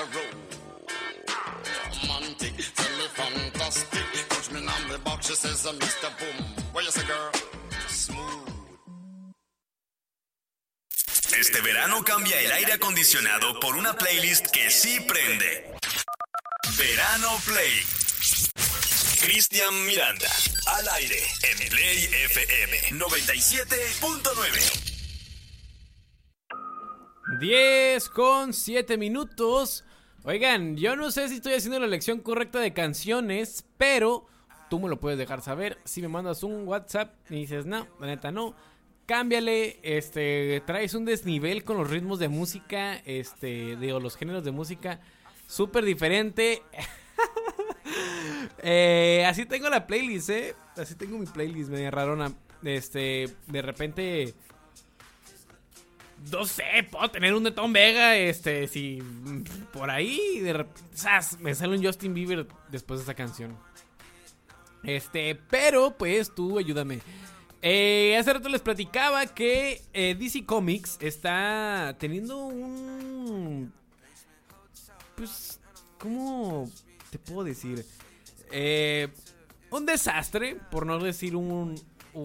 a roll. Romantic, tell me fantastic. Touch me on the box, she says, Mr. Boom. Where you say, girl? Smooth. Este verano cambia el aire acondicionado por una playlist que sí prende. Verano Play. Cristian Miranda, al aire en Play FM 97.9. 10:07. Oigan, yo no sé si estoy haciendo la elección correcta de canciones, pero tú me lo puedes dejar saber. Si me mandas un WhatsApp y dices, no, la neta no, cámbiale, traes un desnivel con los ritmos de música, los géneros de música súper diferente. Así tengo la playlist, así tengo mi playlist media rarona. De repente, no sé, puedo tener un de Tom Vega, si por ahí de repente, me sale un Justin Bieber después de esa canción. Pero pues tú ayúdame. Hace rato les platicaba que DC Comics está teniendo un... Pues, ¿cómo te puedo decir? Un desastre, por no decir un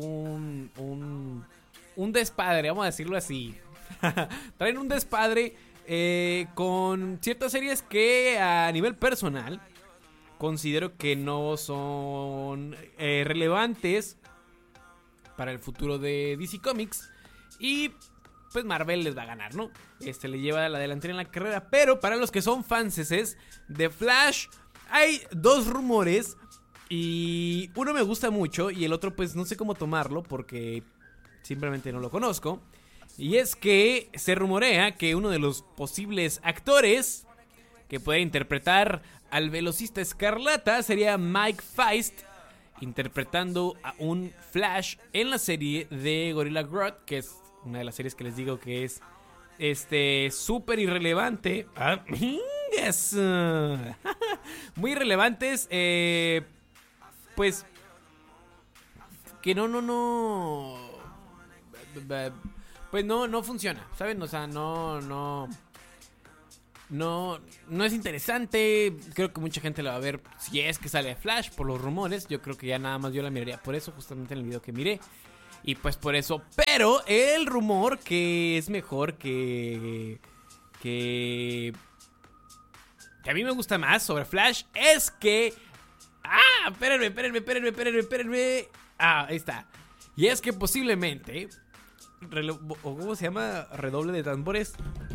despadre, vamos a decirlo así. Traen un despadre con ciertas series que a nivel personal considero que no son relevantes para el futuro de DC Comics. Y pues Marvel les va a ganar, ¿no? Le lleva la delantera en la carrera. Pero para los que son fanses de Flash, hay dos rumores. Y uno me gusta mucho y el otro pues no sé cómo tomarlo porque simplemente no lo conozco. Y es que se rumorea que uno de los posibles actores que puede interpretar al velocista Escarlata sería Mike Faist, interpretando a un Flash en la serie de Gorilla Grodd, que es una de las series que les digo que es súper irrelevante. Muy relevantes, pues que pues no funciona, ¿saben? O sea, no es interesante. Creo que mucha gente la va a ver si es que sale Flash por los rumores. Yo creo que ya nada más yo la miraría por eso, justamente en el video que miré. Y pues por eso. Pero el rumor que es mejor que a mí me gusta más sobre Flash es que... Espérenme. Ahí está. Y es que posiblemente... ¿Cómo se llama? Redoble de tambores.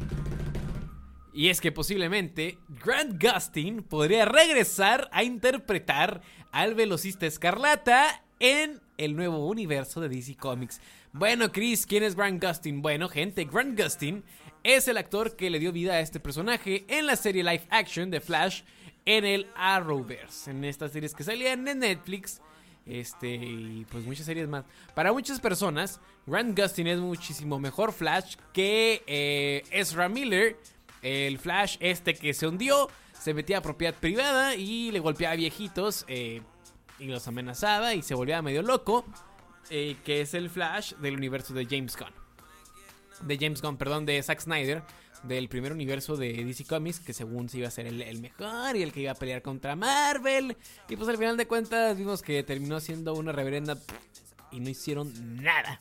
Y es que posiblemente Grant Gustin podría regresar a interpretar al velocista Escarlata en el nuevo universo de DC Comics. Bueno, Chris, ¿quién es Grant Gustin? Bueno, gente, Grant Gustin es el actor que le dio vida a este personaje en la serie live action de Flash en el Arrowverse, en estas series que salían en Netflix. Y pues muchas series más. Para muchas personas, Grant Gustin es muchísimo mejor Flash que Ezra Miller, el Flash que se hundió, se metía a propiedad privada y le golpeaba a viejitos y los amenazaba y se volvía medio loco, que es el Flash del universo de James Gunn, de Zack Snyder, del primer universo de DC Comics, que según se iba a ser el mejor y el que iba a pelear contra Marvel. Y pues al final de cuentas vimos que terminó siendo una reverenda y no hicieron nada.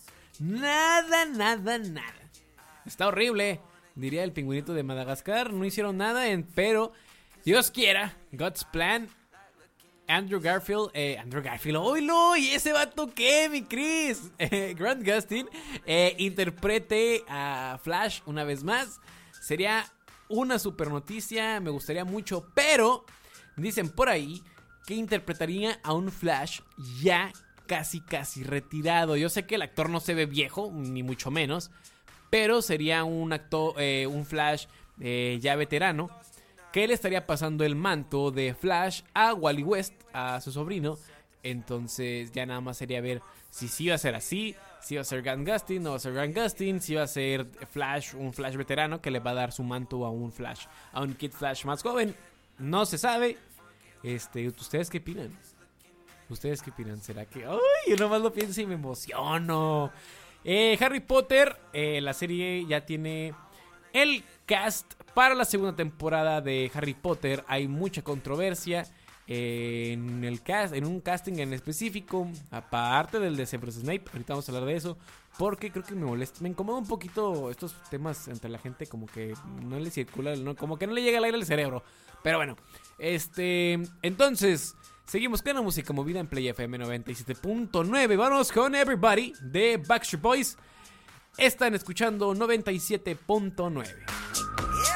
Nada. Está horrible, diría el pingüinito de Madagascar. No hicieron nada, pero Dios quiera, God's plan. Andrew Garfield, ¡oilo! ¿Y ese vato qué, mi Chris? Grant Gustin interprete a Flash una vez más. Sería una super noticia, me gustaría mucho, pero dicen por ahí que interpretaría a un Flash ya casi retirado. Yo sé que el actor no se ve viejo, ni mucho menos, pero sería un Flash ya veterano, que le estaría pasando el manto de Flash a Wally West, a su sobrino. Entonces ya nada más sería ver si sí va a ser así, si va a ser Grant Gustin, no va a ser Grant Gustin, si va a ser Flash, un Flash veterano que le va a dar su manto a un Flash, a un Kid Flash más joven. No se sabe. ¿Ustedes qué opinan? ¿Será que... ¡Ay! Yo nomás lo pienso y me emociono. Harry Potter, la serie ya tiene el cast para la segunda temporada de Harry Potter. Hay mucha controversia en el cast, en un casting en específico, aparte del de Severus Snape. Ahorita vamos a hablar de eso, porque creo que me incomoda un poquito estos temas entre la gente, como que no le circula, como que no le llega el aire al cerebro. Pero bueno, entonces seguimos con la música movida en Play FM 97.9. Vamos con Everybody de Backstreet Boys. Están escuchando 97.9.